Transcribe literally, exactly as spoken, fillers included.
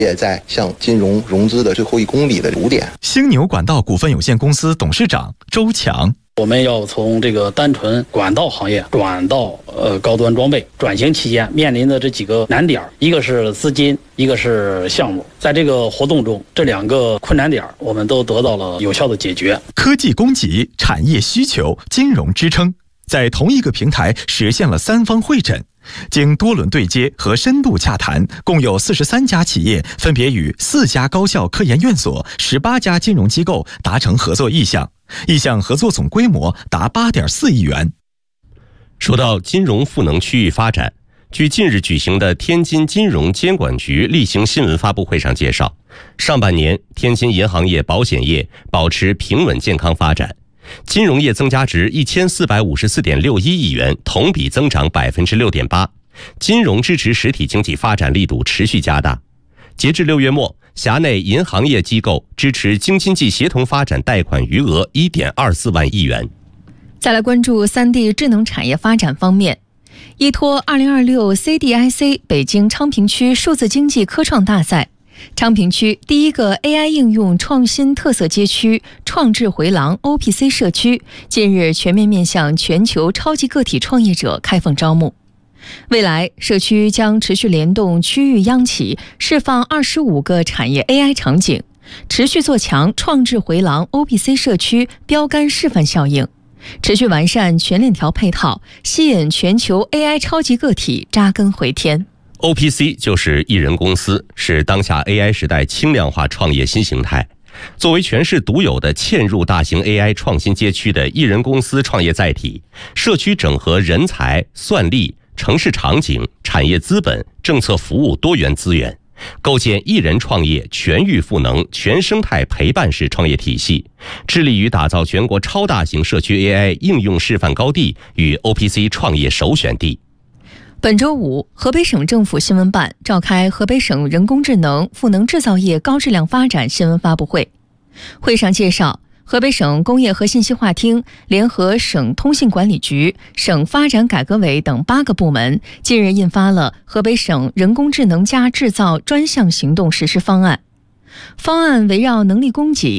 也在向金融融资的最后一公里的堵点。 星牛管道股份有限公司董事长周强。 我们要从这个单纯管道行业转到呃高端装备，转型期间面临的这几个难点，一个是资金，一个是项目。在这个活动中，这两个困难点我们都得到了有效的解决。 科技供给、产业需求、金融支撑，在同一个平台实现了三方会诊。经多轮对接和深度洽谈，共有四十三家企业分别与四家高校科研院所、十八家金融机构达成合作意向，意向合作总规模达八点四亿元。 说到金融赋能区域发展，据近日举行的天津金融监管局例行新闻发布会上介绍，上半年天津银行业、保险业保持平稳健康发展。金融业增加值一千四百五十四点六一亿元，同比增长百分之六点八。金融支持实体经济发展力度持续加大。截至六月末，辖内银行业机构支持京津冀协同发展贷款余额一点二四万亿元。 再来关注三 D 智能产业发展方面，依托二零二六 C D I C 北京昌平区数字经济科创大赛，昌平区第一个 A I 应用创新特色街区创智回廊 O P C 社区近日全面面向全球超级个体创业者开放招募。未来，社区将持续联动区域央企，释放二十五个产业 A I 场景，持续做强创智回廊 O P C 社区标杆示范效应，持续完善全链条配套，吸引全球 A I 超级个体扎根回天。 O P C 就是一人公司，是当下 A I 时代轻量化创业新形态。作为全市独有的嵌入大型 A I 创新街区的一人公司创业载体，社区整合人才、算力、城市场景、产业资本、政策服务多元资源，构建一人创业全域赋能、全生态陪伴式创业体系，致力于打造全国超大型社区 A I 应用示范高地与 O P C 创业首选地。 本周五，河北省政府新闻办召开河北省人工智能赋能制造业高质量发展新闻发布会。会上介绍，河北省工业和信息化厅联合省通信管理局、省发展改革委等八个部门，近日印发了河北省人工智能加制造专项行动实施方案。方案围绕能力供给、